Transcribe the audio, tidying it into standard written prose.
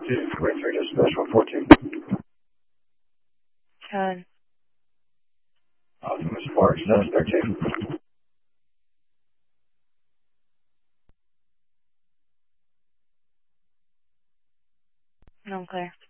Wait for just special 14. 10. Optimus Sparks, that's 13. No, clear.